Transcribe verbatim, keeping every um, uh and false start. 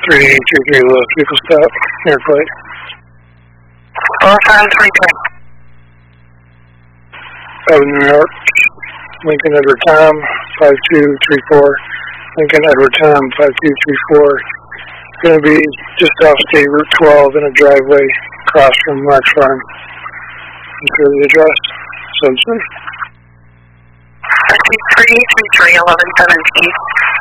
three eight three three, Lewis, vehicle stop, near plate. four five three three. Avenue, New York, Lincoln Edward Tom, five two three four. Lincoln Edward Tom, five two three four. Going to be just off State Route twelve in a driveway across from Mark Farm. Enter the address. Sunset. three three three eleven seventeen.